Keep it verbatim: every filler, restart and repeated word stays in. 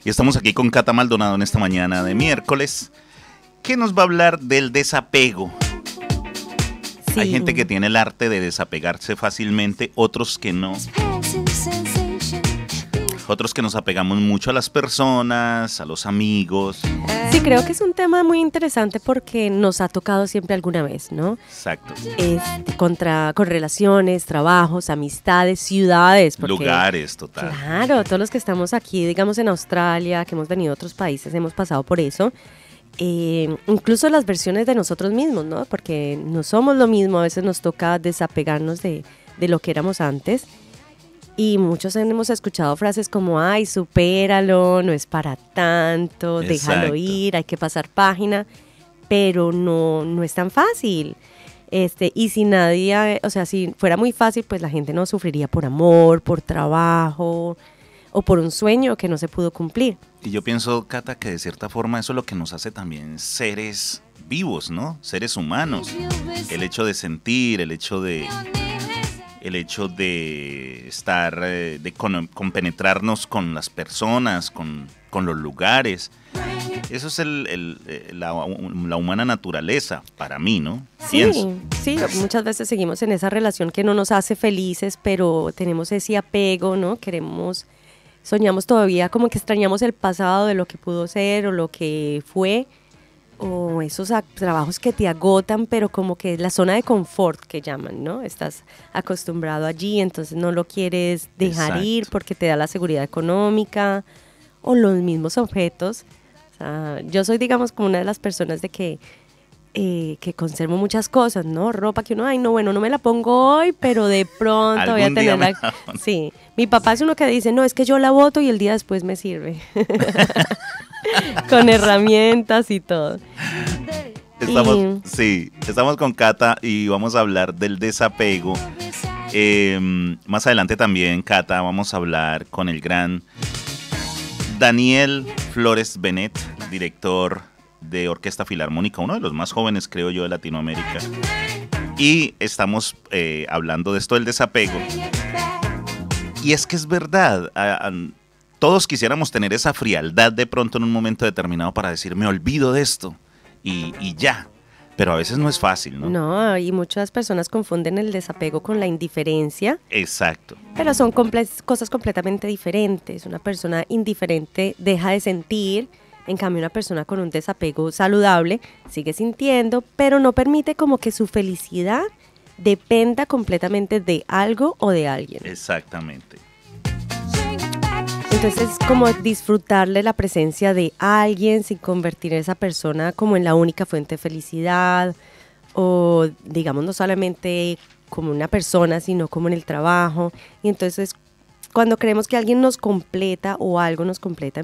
Y estamos aquí con Cata Maldonado en esta mañana de miércoles, que nos va a hablar del desapego. Sí. Hay gente que tiene el arte de desapegarse fácilmente, otros que no. Otros que nos apegamos mucho a las personas, a los amigos. Sí, creo que es un tema muy interesante porque nos ha tocado siempre alguna vez, ¿no? Exacto. Este, contra, con relaciones, trabajos, amistades, ciudades. Porque, lugares, total. Claro, todos los que estamos aquí, digamos en Australia, que hemos venido a otros países, hemos pasado por eso. Eh, incluso las versiones de nosotros mismos, ¿no? Porque no somos lo mismo, a veces nos toca desapegarnos de, de lo que éramos antes. Y muchos hemos escuchado frases como, ay, supéralo, no es para tanto, Exacto. Déjalo ir, hay que pasar página, pero no, no es tan fácil. Este, y si nadie, o sea, si fuera muy fácil, pues la gente no sufriría por amor, por trabajo o por un sueño que no se pudo cumplir. Y yo pienso, Cata, que de cierta forma eso es lo que nos hace también seres vivos, ¿no? Seres humanos. El hecho de sentir, el hecho de... el hecho de estar, de con, compenetrarnos con las personas, con, con los lugares. Eso es el, el, la, la humana naturaleza, para mí, ¿no? Sí, Pienso. sí, muchas veces seguimos en esa relación que no nos hace felices, pero tenemos ese apego, ¿no? Queremos, soñamos todavía como que extrañamos el pasado de lo que pudo ser o lo que fue, o esos a- trabajos que te agotan, pero como que la zona de confort que llaman, ¿no? Estás acostumbrado allí, entonces no lo quieres dejar Exacto. ir porque te da la seguridad económica o los mismos objetos. O sea, yo soy, digamos, como una de las personas de que, eh, que conservo muchas cosas, ¿no? Ropa que uno, ay, no, bueno, no me la pongo hoy, pero de pronto voy a Algún día tenerla. me la pongo. Sí, mi papá es uno que dice, no, es que yo la boto y el día después me sirve. Con herramientas y todo. Estamos, Y- sí, estamos con Cata y vamos a hablar del desapego. Eh, más adelante también, Cata, vamos a hablar con el gran Daniel Flores Benet, director de Orquesta Filarmónica, uno de los más jóvenes, creo yo, de Latinoamérica. Y estamos eh, hablando de esto del desapego. Y es que es verdad, a- a- todos quisiéramos tener esa frialdad de pronto en un momento determinado para decir, me olvido de esto y, y ya. Pero a veces no es fácil, ¿no? No, y muchas personas confunden el desapego con la indiferencia, Exacto. pero son comple- cosas completamente diferentes. Una persona indiferente deja de sentir, en cambio una persona con un desapego saludable sigue sintiendo, pero no permite como que su felicidad dependa completamente de algo o de alguien. Exactamente. Entonces es como disfrutarle la presencia de alguien sin convertir a esa persona como en la única fuente de felicidad o digamos no solamente como una persona sino como en el trabajo. Y entonces cuando creemos que alguien nos completa o algo nos completa,